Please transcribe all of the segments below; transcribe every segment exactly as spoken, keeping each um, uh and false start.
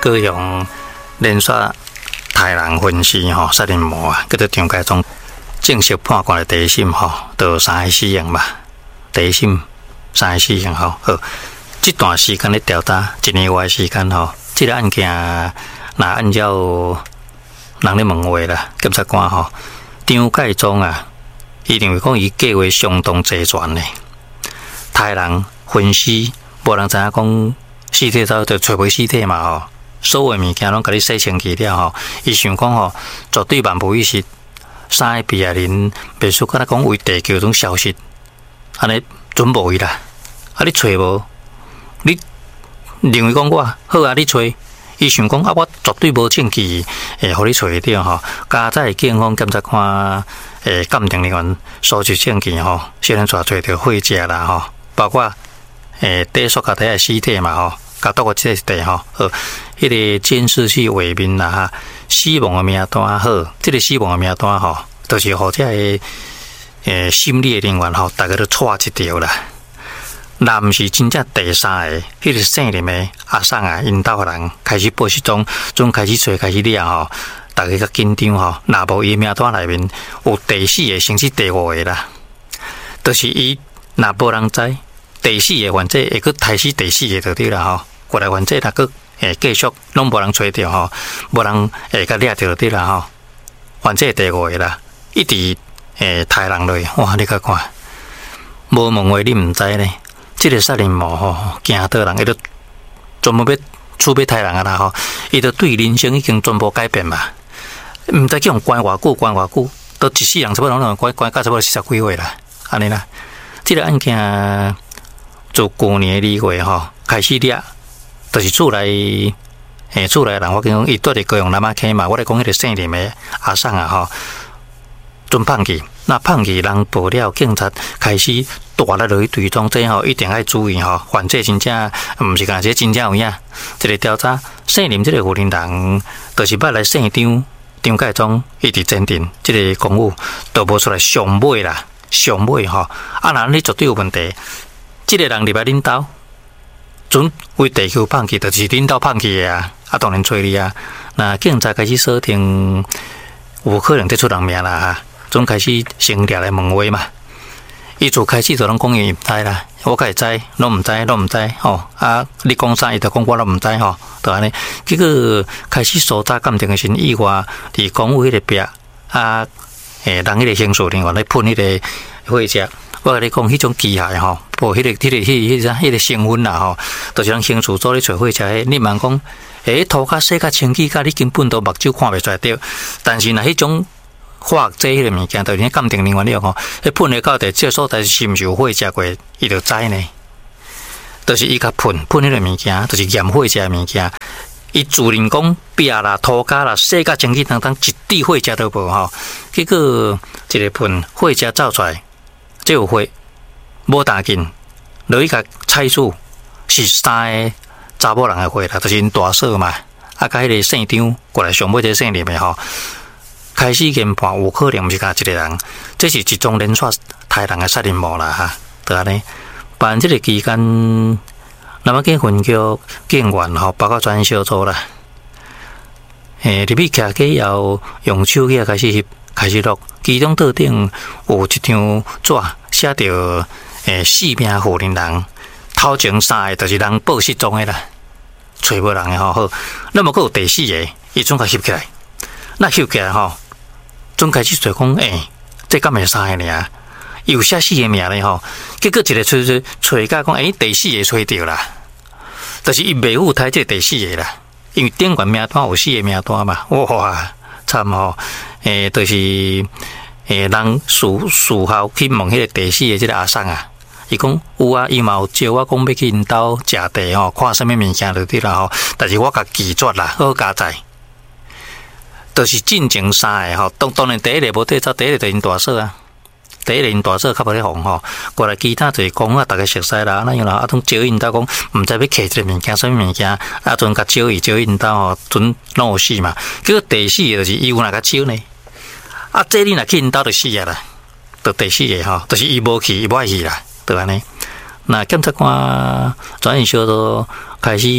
高雄连续杀人分尸吼，杀人魔啊，叫做张介忠，正式判决的第一审吼，就三个死刑嘛。第一审三个死刑吼，好，这段时间咧调查一年外的时间吼，这个案件若按照人咧问话啦，检察官吼，张介忠啊，伊认为讲伊计划相当齐全咧，杀人分尸，无人知影讲尸体走就找袂尸体嘛吼。所有物件拢甲你洗清气了吼，伊想讲吼，绝对万无一失。三个被害人袂输敢若讲为地球中消失，安尼准无伊啦。啊，你找无？你认为讲我好啊？你找？伊想讲啊，我绝对无证据诶，互你找着吼。加在警方检察官诶鉴定人员收集证据吼，虽然抓找着血迹啦吼，包括诶底塑胶袋诶尸体嘛吼。甲倒个这个地吼，好，迄个监视器画面啦哈，死亡的名单好，这个死亡的名单吼，就是互这个诶心理的人员吼，大家都错一条啦。那毋是真正第三个，迄个姓林的阿送啊，因兜人开始报失踪，从开始找开始了吼，大家较紧张吼，若无伊名单内面有第四个甚至第五个啦，就是伊若无人知，第四个患者会去杀死第四个就对啦吼。过来患者若个诶继续拢无人找着吼，无人会甲掠着就对啦吼。患者第五个啦，一直诶杀人落，哇！你甲看，无问话你毋知咧，即、这个杀人魔吼，惊到人，伊就专门要厝要杀人啊啦吼，伊就对人生已经全部改变嘛。毋知叫人关偌久，关偌久，都一世人差不多拢关关到差不多四十几岁啦，安尼啦。即、这个案件自旧年二月吼开始掠。就是厝内，诶，厝内人，我讲伊住伫高雄南仔坑嘛，我咧讲迄个姓林的阿送啊吼，准放去，那放去人报了，警察开始大力落去追踪，这吼一定要注意吼，犯罪真正毋是讲这真正有影，这个调查姓林这个负责人，就是捌来姓张张介忠一直鉴定，这个公务都无出来上尾啦，上尾吼，啊，若你绝对有问题，这个人入来恁兜。准为地球放弃，就是领导放弃的啊！啊，当然找你啊！那警察开始锁定，有可能得出人命啦哈！总开始先掠来问话嘛。伊就开始就拢讲伊毋知啦，我该知，拢毋知，拢毋知吼。啊，你讲啥，伊就讲我拢毋知吼，就安尼。结果开始搜查鉴定的时候，以外，伫公务迄个壁啊，诶，人迄个刑事人员咧喷迄个血迹。我甲你讲，迄种机械吼，无迄个、迄个、迄、迄个、迄个成分啦吼，就是人刑事组咧找血迹。你问讲，诶，涂骹洗较清气，甲你根本都目睭看袂出来着。但是若迄种化学剂迄个物件，就是鉴定人员了吼，迄喷的到底这所在是毋是有血迹过，伊就知呢。就是伊甲喷喷迄个物件，就是验血迹的物件。伊自认讲壁啦、涂骹啦、洗甲清气等等，一滴血迹都无吼。结果一个喷血迹走出来。这有血，无打紧，落去甲采取是三个查某人的血啦，就是因大嫂嘛，啊，甲迄个姓张过来上尾这个姓林的吼，开始研判有可能毋是甲一个人，这是一宗连续杀人的杀人魔啦哈，就安尼。办这个期间，那么跟分局警员吼，包括专案小组啦，诶，入去徛起后用手机开始翕。开始录，其中桌顶有一张纸，写着诶四名负责人，头前三个就是人报失踪的啦，找无人的吼好。那么佫有第四个，伊总甲翕起来，那翕起来吼，总开始找讲诶，这敢会三个尔，有写四个名咧吼。结果一个找找找甲讲，诶，第四个找着啦，就是伊袂有睇这第四个啦，因为顶悬名单有四个名单嘛，哇！惨吼，诶，就是诶，人事事后去问迄个第四个即个阿送啊，伊讲有啊，伊嘛有招我讲要去因兜食茶吼，看啥物物件就对啦吼，但是我甲拒绝啦，好加在，就是进前三个吼，当当然第一个无对走，第一个就因大嫂啊，第一个因大嫂较无咧红吼，过来其他就是讲啊，大家熟悉啦，那样啦，啊，当招因兜讲，毋知要摕一个物件，啥物物件，啊，阵甲招伊招因兜吼，阵拢有死嘛。结果第四个就是伊有哪甲招呢？啊，这你若去因兜就死啊啦，就第四个吼，就是伊无去，伊无爱去啦，对安尼。那检察官专案小组开始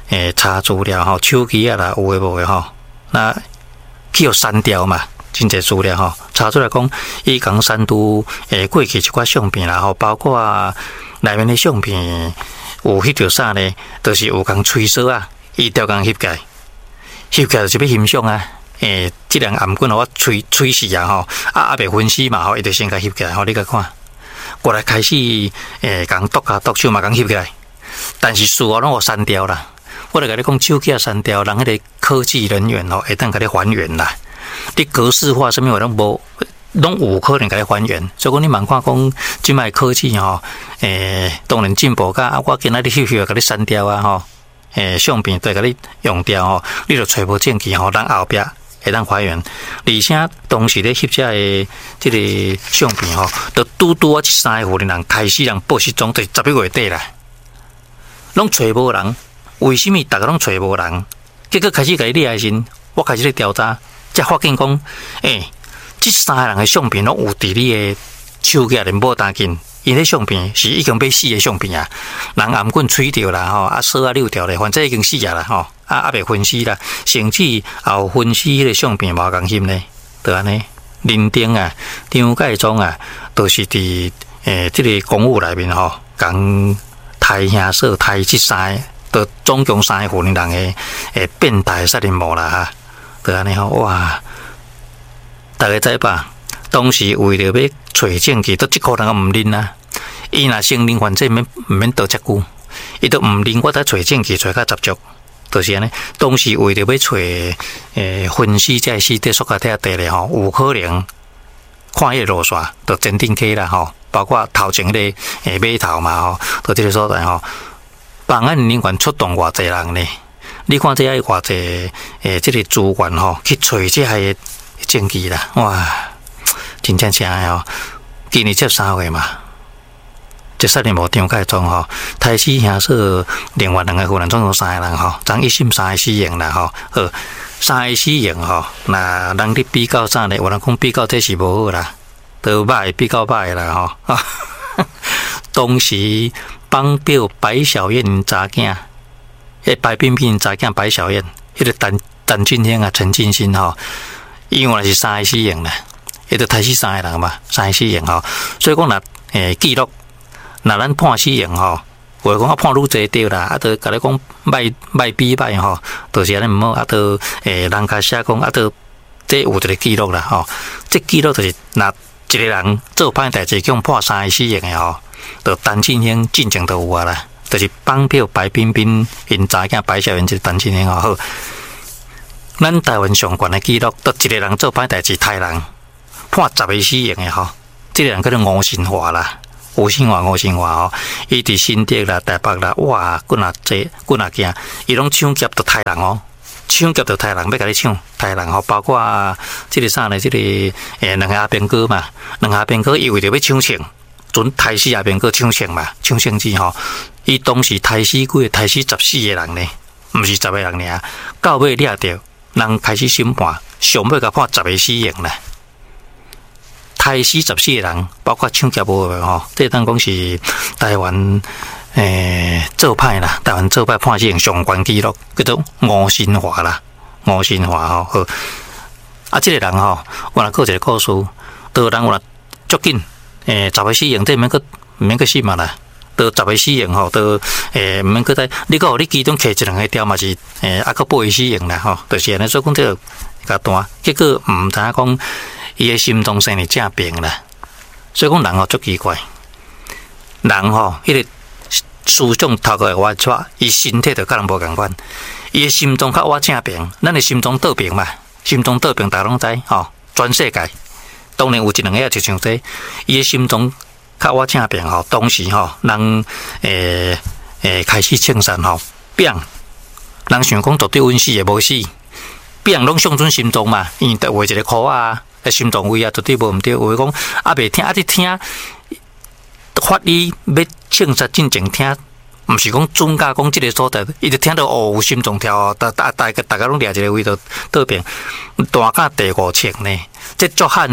诶查资料吼，手机啊啦有诶无诶吼，那去互删掉嘛，真侪资料吼，查出来讲，伊讲删除诶过去一寡相片啦吼，包括内面诶相片有翕着啥呢？就是有讲吹痧啊，伊调讲翕起来，翕起来就是要欣赏啊。诶，即两暗棍互我吹吹死啊吼，啊啊袂分析嘛吼，伊就先甲翕起来吼，你甲看，过来开始诶，讲剁下剁手嘛，讲翕起来，但是事后拢互删掉啦。我来甲你讲，手机啊删掉，人迄个科技人员吼，会当甲你还原啦。你格式化什么话拢无，拢有可能甲你还原。所以讲你慢看讲，即卖科技吼，诶，当然进步甲啊，我今仔日翕翕甲你删掉啊吼，诶，相片再甲你用掉吼，你就找无证据吼，咱后壁会当还原。而且当时咧翕遮诶，即个相片吼，都拄拄啊一三个户人开始人报失踪，就是十一月底啦，拢找无人。为什么大家拢找无人？结果开始甲伊掠时，我开始咧调查，才发现讲，诶、欸，这三个人的相片拢有伫你的手机里无单紧，因迄相片是已经被死的相片啊，人暗棍吹掉啦吼，啊锁啊溜掉咧，反正已经死啊啦吼，啊啊袂分析啦，甚至后分析迄个相片无共心呢，就安尼，认定啊，张介忠啊，都、就是伫诶即个公务内面吼，讲太兄嫂太即三个。都总共三个份人诶诶变态杀人魔啦哈，就安尼吼哇！大家知吧？当时为了要找证据，都即个人毋认啊！伊若承认犯罪，免毋免倒遮久，伊都毋认，我得找证据找较十足，就是安尼。当时为了要找诶分析这尸体塑胶体地咧吼，有可能看迄个路线，就鉴定起啦吼，包括头前迄个诶码头嘛吼，到即个所在吼。办案人员出动偌济人呢？你看这些偌济诶，这个资源吼，去找这些证据啦，哇，真正正哦！今年才三月嘛，这杀人魔张介忠吼，太死兄嫂另外两个夫人总共三个人吼，咱一审三个死刑啦吼，好，三个死刑吼，那人伫比较啥呢？有人讲比较这是无好啦，都歹比较歹啦吼。当时帮表白小燕查囝，诶，白冰冰查囝白小燕，迄个陈陈俊兴啊、陈进兴吼，伊原来是三个死刑啦，迄个杀死三个人嘛，三个死刑吼，所以讲若诶记录，若咱判死刑吼，或者讲啊判愈济对啦，啊，都甲你讲歹歹比歹吼，就是安尼毋好，啊，都诶人家写讲啊，都这有一个记录啦吼，这记录就是若一个人做歹代志，叫判三个死刑的吼。就陈进兴进前就有啊啦，就是帮票白冰冰因查囝白小燕即陈进兴吼好。咱台湾上悬的记录，得一个人做歹代志，杀人判十个死刑的吼，这个人叫做吴新华啦，吴新华吴新华吼，伊伫新竹啦、台北啦，哇，滚啊济，滚啊惊，伊拢抢劫着杀人哦，抢劫着杀人，要甲你抢杀人吼，包括即个啥呢？即、这个诶两个阿兵哥嘛，两个阿兵哥伊为着要抢钱。准杀死阿边个抢枪嘛，抢枪子吼，伊当时杀死几个，杀死十四个人呢，毋是十个人尔。到尾掠着，人开始审判，上尾甲判十个死刑啦。杀死十四个人，包括抢劫无的吼，这当讲是台湾诶做歹啦，台湾做歹判死刑上悬纪录，叫做吴新华啦，吴新华吼好。啊，即、这个人吼，我若讲一个故事，都人我足紧。诶，十个死刑，这免个免个信嘛啦，都十个死刑吼，都诶免个在，你讲你其中摕一两个条嘛是诶，啊个八个死刑啦吼，就是安尼，所以讲这个较单，结果毋知影讲伊诶心中生哩正病啦，所以讲人吼足奇怪，人吼迄个思想头壳会活出，伊身体就甲人无共款，伊诶心中较活正病，咱诶心中得病嘛，心中得病大家拢知吼，全世界。当然有一两个也就像这，伊的心中较我正病吼，当时吼人诶诶开始清散吼，病人想讲绝对稳死也无死，病拢上准心脏嘛，因为画一个箍啊，心脏位啊绝对无毋对，有讲啊袂听啊伫听，法医要清杀进前听。毋是讲专家讲即个所在，伊就听到哦有心脏跳，大大大家大家拢掠一个位就倒病，大概第五枪呢，这足罕呢，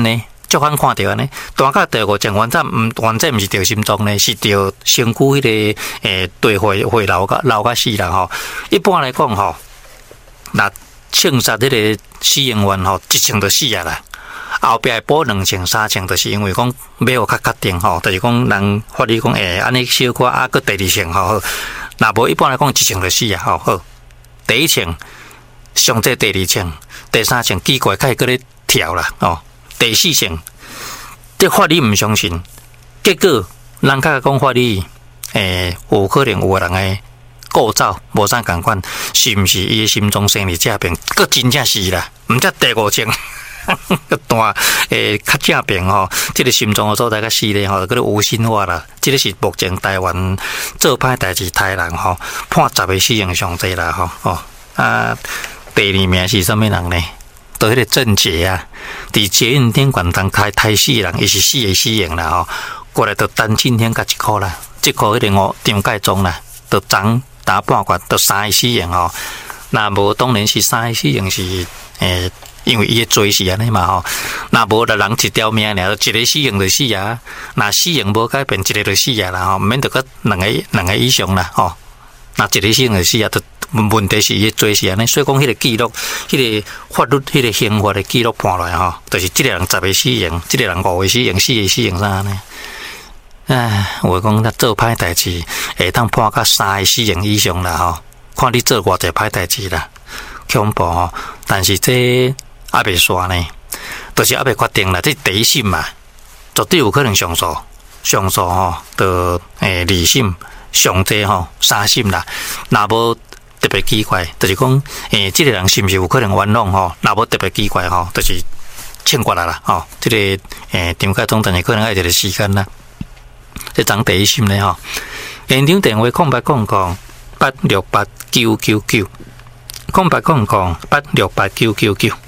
足番看到安尼，大到第五种原则毋原则毋是着心脏呢，是着身躯迄、那个诶对血血流甲流甲死啦吼。一般来讲吼，那枪杀迄个死刑犯吼，一枪就死啊啦。后壁补两枪三枪，就是因为讲要有较确定吼，就是讲人法律讲诶，安尼小可啊，搁第二枪吼，若无一般来讲一枪就死啊吼。好，第一枪上这第二枪，第三枪奇怪，开始搁咧跳啦哦。第四项，这法律唔相信，结果人家讲法律，诶、欸，有可能有个人诶构造无啥共款，是毋是伊诶心脏生理这边，佫真正是啦，毋则第五项，个大诶较正病吼，即、這個心脏诶所在较死咧吼，嗰啲无心化啦，即、這個是目前台湾做歹代志台人吼，判十个死刑上侪啦吼哦啊，第二名是啥物人呢？到迄个郑捷啊，伫捷运顶悬当开开死人，伊是死个死刑啦吼。过来就单今天甲一箍啦，一箍迄个五张介宗啦，就涨打半月，就三个死刑吼。那无当然是三个死刑是诶、欸，因为伊个罪是安尼嘛吼。那无就人一条命尔，一个死刑就死啊。那死刑无改变，一个就死啊啦吼，免得个两个两个以上啦吼。那一个死刑就死啊，就。问题是伊做是安尼，所以讲迄个记录，迄、那个法律、迄、那个刑法的记录判落来吼，就是即个人十个死刑，即个人五个死刑，四个死刑啥呢？唉，我讲咱做歹代志，会当判到三个死刑以上啦吼，看你做偌济歹代志啦，恐怖吼。但是这还未煞呢，就是还未决定啦，这第一审嘛，绝对有可能上诉，上诉吼，就诶二审、上济吼三审啦，若无。特别奇怪，就是讲，诶、欸，这个人是不是有可能冤枉吼？若无特别奇怪吼，就是枪决啦啦吼。这个诶，张介宗但是可能要一个时间啦。这张第一审咧吼，现场电话空八空空八六八九九九，空八空空八六八九九九。